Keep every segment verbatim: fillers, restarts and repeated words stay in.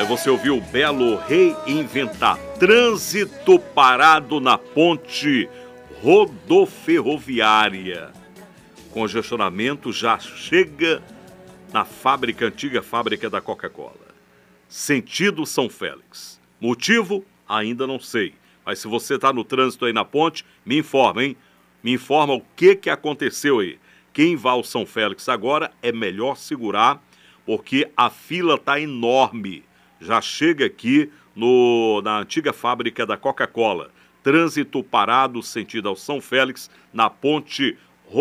Aí você ouviu o Belo Reinventar. Trânsito parado na ponte rodoferroviária. Congestionamento já chega na fábrica, antiga fábrica da Coca-Cola. Sentido São Félix. Motivo? Ainda não sei. Mas se você está no trânsito aí na ponte, me informa, hein? Me informa o que, que aconteceu aí. Quem vai ao São Félix agora é melhor segurar, porque a fila está enorme. Já chega aqui no, na antiga fábrica da Coca-Cola. Trânsito parado, sentido ao São Félix, na ponte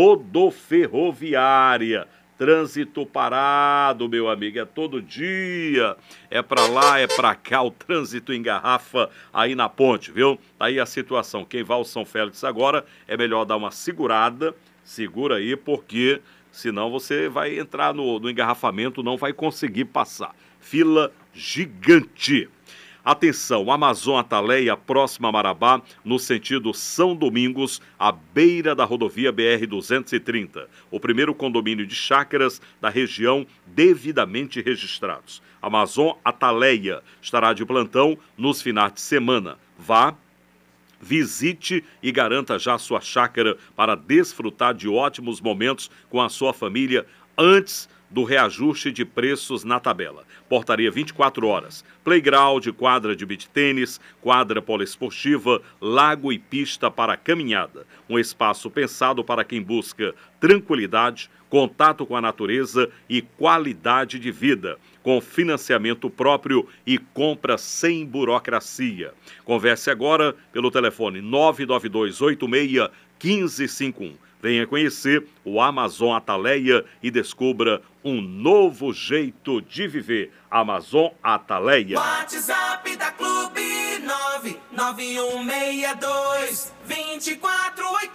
rodoferroviária. Trânsito parado, meu amigo, é todo dia. É para lá, é para cá, o trânsito engarrafa aí na ponte, viu? Tá aí a situação. Quem vai ao São Félix agora é melhor dar uma segurada. Segura aí, porque senão você vai entrar no, no engarrafamento, não vai conseguir passar. Fila gigante. Atenção, Amazon Ataleia, próxima a Marabá, no sentido São Domingos, à beira da rodovia B R duzentos e trinta. O primeiro condomínio de chácaras da região devidamente registrados. Amazon Ataleia estará de plantão nos finais de semana. Vá, visite e garanta já sua chácara para desfrutar de ótimos momentos com a sua família antes do reajuste de preços na tabela. Portaria vinte e quatro horas. Playground, quadra de beach tênis, quadra poliesportiva, lago e pista para caminhada. Um espaço pensado para quem busca tranquilidade, contato com a natureza e qualidade de vida, com financiamento próprio e compra sem burocracia. Converse agora pelo telefone nove nove dois oito seis um cinco cinco um. Venha conhecer o Amazon Ataleia e descubra um novo jeito de viver. Amazon Ataleia. WhatsApp da Clube nove nove um seis dois dois quatro oito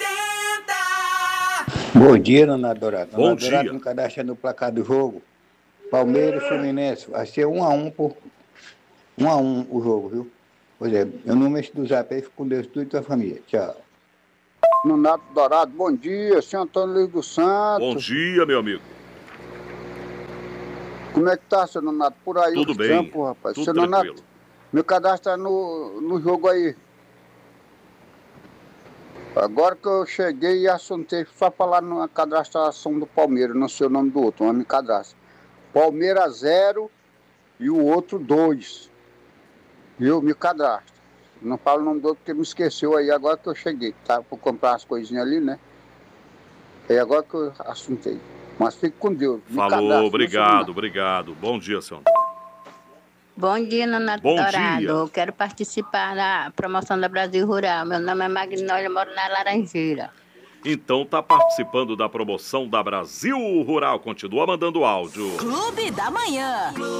zero. Bom dia, Dona Dourado. Bom Dona Dourado, dia. no cadastro no placar do jogo, Palmeiras e Fluminense, vai ser um a um por um a um o jogo, viu? Pois é, eu não mexo do zap aí, fico com Deus, tudo e tua família. Tchau. Nonato Dourado, bom dia, senhor Antônio Luiz dos Santos. Bom dia, meu amigo. Como é que tá, senhor Nonato? Por aí Tudo os bem, campos, rapaz. tudo Senhor tranquilo. Nonato, meu cadastro tá no, no jogo aí. Agora que eu cheguei e assuntei, só falar na cadastração do Palmeiras, não sei o nome do outro, mas me cadastra. Palmeiras zero e o outro dois. Viu? Me cadastro. Não falo o nome do outro porque me esqueceu aí, agora que eu cheguei. Tá para comprar as coisinhas ali, né? É agora que eu assuntei. Mas fique com Deus. Me Falou, cadastro, obrigado, obrigado. Bom dia, senhor Antônio. Bom dia, Nonato Bom Dourado. dia. Eu quero participar da promoção da Brasil Rural. Meu nome é Magnólia, moro na Laranjeira. Então tá participando da promoção da Brasil Rural. Continua mandando áudio. Clube da Manhã.